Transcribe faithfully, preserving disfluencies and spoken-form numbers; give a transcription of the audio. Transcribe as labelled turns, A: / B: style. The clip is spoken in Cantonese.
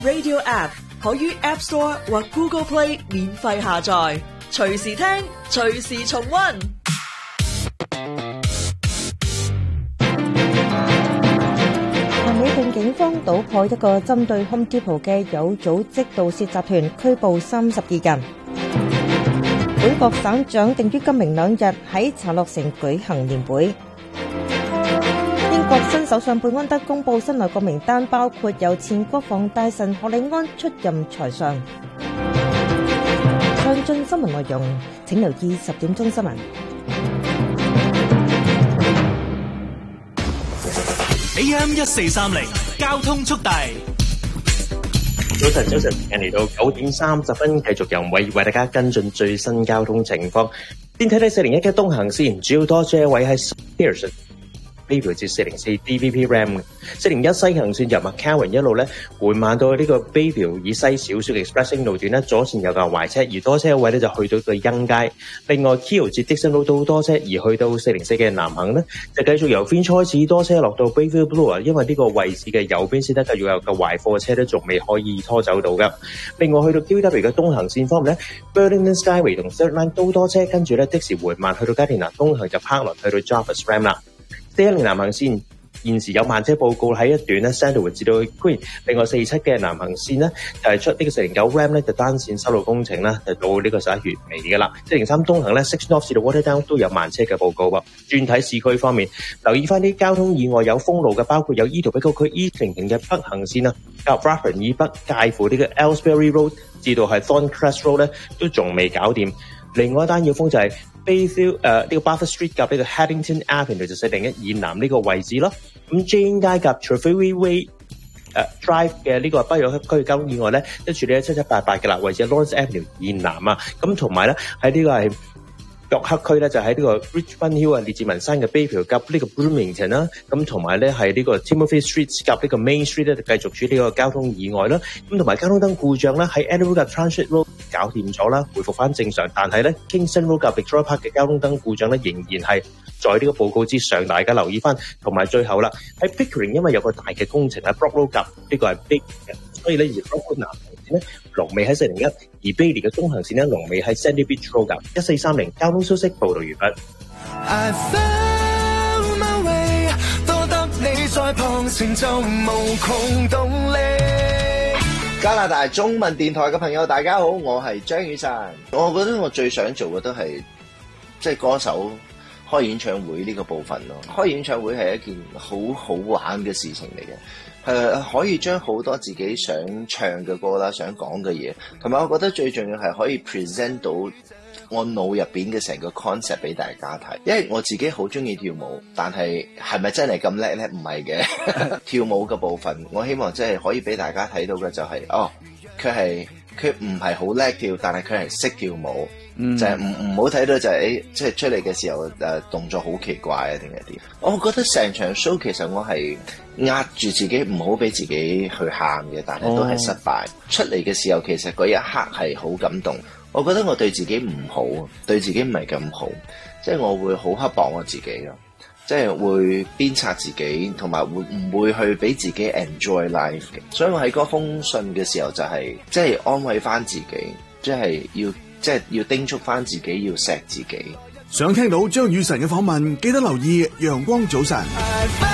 A: Radio App 可於 App Store 或 Google Play 免費下載，隨時聽，隨時重溫。
B: 咸美頓警方搗破一個針對 Home Depot 嘅有組織盜竊集團，拘捕三十二人。本國省長定於今明兩日喺查洛城舉行年會。英國新首相貝安德公布新內閣名單，包括由前國防大臣何利安出任財相。詳盡新聞內容，請留意十點鐘新聞。
C: A M 一四三零交通速遞。
D: 早晨，早晨，時間嚟到九點三十分，繼續由偉為大家跟進最新交通情況。先睇睇四零一嘅東行線，主要多車位喺 Pearson。Bayview 至四零四 D V P Ram 四零一西行線入 McCowan 一路咧緩慢到呢個 Bayview 以西少少嘅 Expressing 路段咧，左線有架壞車，而多車位咧就去到對欣街。另外 Keele 至 Dixon 路都多車，而去到四零四嘅南行咧就繼續由 Finch 開始多車落到 Bayview Blue 啊，因為呢個位置嘅右邊先得，繼續有架壞貨嘅車咧仲未可以拖走到噶。另外去到 Q W 嘅東行線方面咧 Burlington Skyway 同 Third Line 都多車，跟住咧的士緩慢去到嘉田拿東行就 Park 落去到 Jarvis Ram 啦。四一零南行線現時有慢車報告喺一段咧 Sandalwood 至到 Queen， 另外四七嘅南行線呢就係、是、出呢個四零九 Ram 咧就單線修路工程啦，就到呢個十一月尾噶啦。四零三東行咧 Six North 至到 Waterdown 都有慢車嘅報告喎。轉睇市區方面，留意翻啲交通意外有封路嘅，包括有 E 圖碧谷區 E 零零嘅北行線啊，加入 Rathburn 以北介乎呢個 Aylesbury Road 至到係 Thorncrest Road 咧都仲未搞掂。另外一單要封就係 Bayfield 誒呢個 Bathurst Street 夾呢個 Haddington Avenue 就四零一以南呢個位置咯。咁 Jane 街夾 Trafalgar Way 誒、uh, Drive 嘅呢個北約區嘅交通意外咧，都處理喺七七八八嘅啦，位置 Lawrence Avenue 以南啊。咁同埋咧喺呢個係約克區咧，就喺呢個 Richmond Hill 啊，列治文山嘅 Bayfield 夾呢個 Bloomington 啦。咁同埋咧係呢個 Timothy Street 夾呢個 Main Street 咧，就繼續處理呢個交通意外啦。咁同埋交通燈故障啦，喺 Edinburgh 嘅 Transit Road 搞掂咗啦，恢復翻正常。但係咧 Kingston Road 夾 Victoria Park 嘅交通燈故障咧，仍然係在呢個報告之上，大家留意翻。同埋最後啦，喺 Pickering 因為有個大嘅工程喺 Brock Road 夾呢個係 Big 嘅，所以咧而 Brock Road 南行線咧龍尾喺四零一，而 Bailey 嘅東行線咧龍尾喺 Sandy Beach Road 夾。一四三零交通消息報道完畢。
C: I found my way， 多得你在旁前就無窮動力。
E: 加拿大中文電台嘅朋友大家好，我係張雨晨。我覺得我最想做嘅都係即係歌手開演唱會呢個部分咯。開演唱會係一件好好玩嘅事情嚟嘅，係可以將好多自己想唱嘅歌啦，想講嘅嘢，同埋我覺得最重要係可以 present 到我腦入邊嘅成個 concept 俾大家睇。因為我自己好中意跳舞，但係係咪真係咁叻咧？唔係嘅。跳舞嘅部分我希望真係可以俾大家睇到嘅就係、是、哦，佢係佢唔係好叻跳，但係佢係識跳舞。嗯、就係唔唔好睇到就係、是、即係出嚟嘅時候誒、呃、動作好奇怪啊定係點。我覺得成場 show 其實我係壓住自己唔好俾自己去喊嘅，但係都係失敗。哦、出嚟嘅時候其實嗰一刻係好感動。我覺得我對自己唔好，對自己唔係咁好，即係我會好刻薄我自己咯，即係會鞭策自己，同埋會唔會去俾自己 enjoy life 嘅。所以我喺嗰封信嘅時候就係、是、即係安慰翻自己，即係要即係要叮囑翻自己要錫自己。
C: 想聽到張雨晨嘅訪問，記得留意陽光早晨。